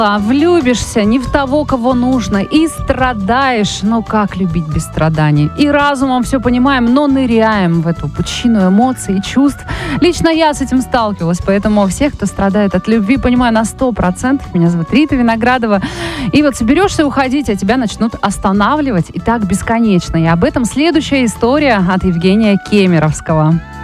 Влюбишься не в того, кого нужно, и страдаешь. Но как любить без страданий? И разумом все понимаем, но ныряем в эту пучину эмоций и чувств. Лично я с этим сталкивалась, поэтому всех, кто страдает от любви, понимаю на 100%. Меня зовут Рита Виноградова. И вот соберешься уходить, а тебя начнут останавливать, и так бесконечно. И об этом следующая история от Евгения Кемеровского.